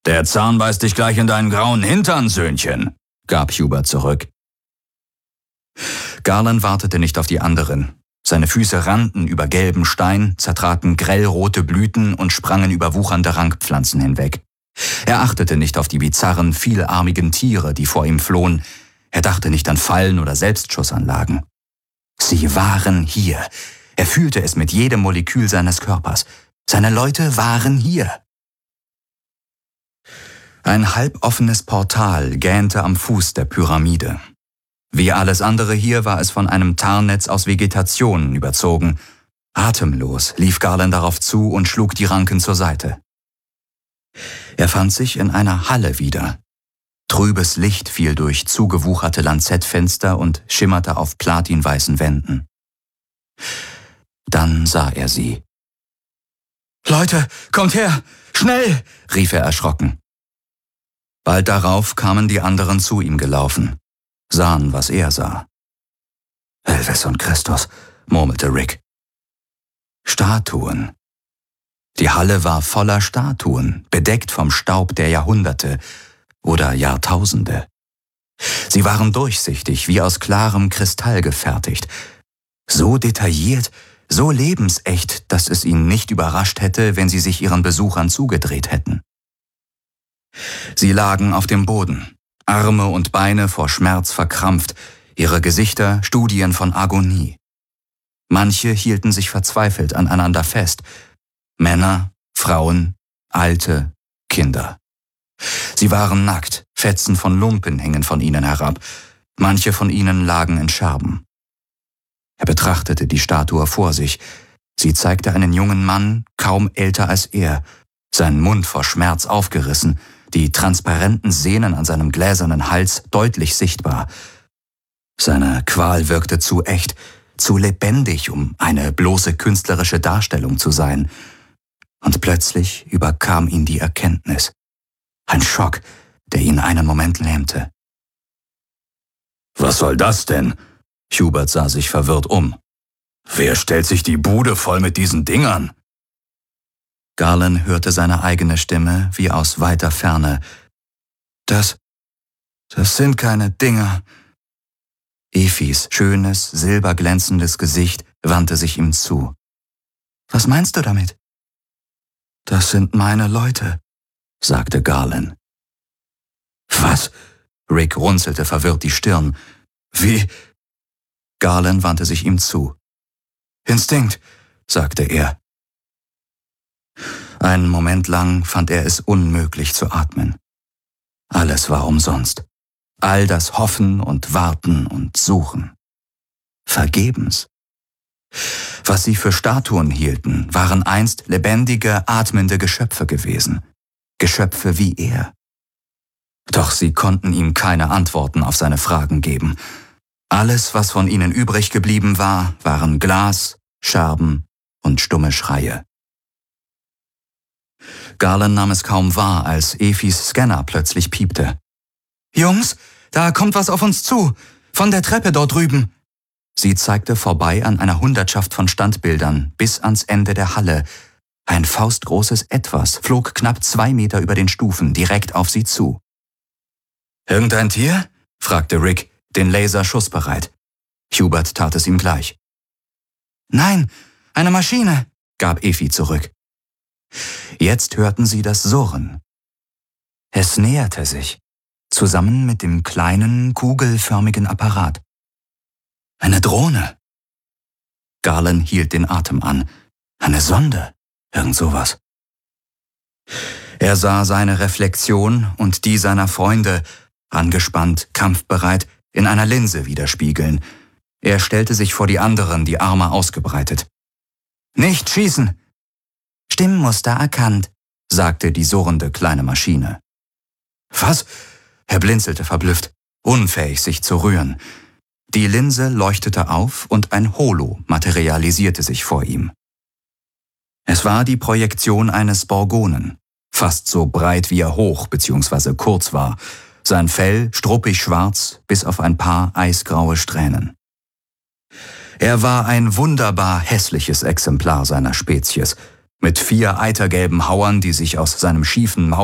»Der Zahn beißt dich gleich in deinen grauen Hintern, Söhnchen«, gab Hubert zurück. Garland wartete nicht auf die anderen. Seine Füße rannten über gelben Stein, zertraten grellrote Blüten und sprangen über wuchernde Rankpflanzen hinweg. Er achtete nicht auf die bizarren, vielarmigen Tiere, die vor ihm flohen. Er dachte nicht an Fallen oder Selbstschussanlagen. Sie waren hier. Er fühlte es mit jedem Molekül seines Körpers. Seine Leute waren hier. Ein halboffenes Portal gähnte am Fuß der Pyramide. Wie alles andere hier war es von einem Tarnnetz aus Vegetation überzogen. Atemlos lief Garland darauf zu und schlug die Ranken zur Seite. Er fand sich in einer Halle wieder. Trübes Licht fiel durch zugewucherte Lanzettfenster und schimmerte auf platinweißen Wänden. Dann sah er sie. »Leute, kommt her! Schnell!« rief er erschrocken. Bald darauf kamen die anderen zu ihm gelaufen, sahen, was er sah. »Elvis und Christus«, murmelte Rick. Statuen. Die Halle war voller Statuen, bedeckt vom Staub der Jahrhunderte oder Jahrtausende. Sie waren durchsichtig, wie aus klarem Kristall gefertigt. So detailliert, so lebensecht, dass es ihn nicht überrascht hätte, wenn sie sich ihren Besuchern zugedreht hätten. Sie lagen auf dem Boden, Arme und Beine vor Schmerz verkrampft, ihre Gesichter Studien von Agonie. Manche hielten sich verzweifelt aneinander fest. Männer, Frauen, Alte, Kinder. Sie waren nackt, Fetzen von Lumpen hingen von ihnen herab. Manche von ihnen lagen in Scherben. Er betrachtete die Statue vor sich. Sie zeigte einen jungen Mann, kaum älter als er, seinen Mund vor Schmerz aufgerissen, die transparenten Sehnen an seinem gläsernen Hals deutlich sichtbar. Seine Qual wirkte zu echt, zu lebendig, um eine bloße künstlerische Darstellung zu sein. Und plötzlich überkam ihn die Erkenntnis. Ein Schock, der ihn einen Moment lähmte. »Was soll das denn?« Hubert sah sich verwirrt um. »Wer stellt sich die Bude voll mit diesen Dingern?« Garland hörte seine eigene Stimme wie aus weiter Ferne. Das sind keine Dinger.« Efis schönes, silberglänzendes Gesicht wandte sich ihm zu. »Was meinst du damit?« »Das sind meine Leute«, sagte Garland. »Was?« Rick runzelte verwirrt die Stirn. »Wie?« Garland wandte sich ihm zu. »Instinkt«, sagte er. Einen Moment lang fand er es unmöglich zu atmen. Alles war umsonst. All das Hoffen und Warten und Suchen. Vergebens. Was sie für Statuen hielten, waren einst lebendige, atmende Geschöpfe gewesen. Geschöpfe wie er. Doch sie konnten ihm keine Antworten auf seine Fragen geben. Alles, was von ihnen übrig geblieben war, waren Glas, Scherben und stumme Schreie. Garland nahm es kaum wahr, als Efis Scanner plötzlich piepte. »Jungs, da kommt was auf uns zu, von der Treppe dort drüben.« Sie zeigte vorbei an einer Hundertschaft von Standbildern bis ans Ende der Halle. Ein faustgroßes Etwas flog knapp 2 Meter über den Stufen direkt auf sie zu. »Irgendein Tier?« fragte Rick, den Laser schussbereit. Hubert tat es ihm gleich. »Nein, eine Maschine«, gab Efi zurück. Jetzt hörten sie das Surren. Es näherte sich, zusammen mit dem kleinen, kugelförmigen Apparat. Eine Drohne. Garland hielt den Atem an. Eine Sonde, irgend sowas. Er sah seine Reflexion und die seiner Freunde, angespannt, kampfbereit, in einer Linse widerspiegeln. Er stellte sich vor die anderen, die Arme ausgebreitet. »Nicht schießen!« »Stimmmuster erkannt«, sagte die surrende kleine Maschine. »Was?« Er blinzelte verblüfft, unfähig sich zu rühren. Die Linse leuchtete auf und ein Holo materialisierte sich vor ihm. Es war die Projektion eines Borgonen, fast so breit wie er hoch bzw. kurz war, sein Fell struppig schwarz bis auf ein paar eisgraue Strähnen. Er war ein wunderbar hässliches Exemplar seiner Spezies, mit 4 eitergelben Hauern, die sich aus seinem schiefen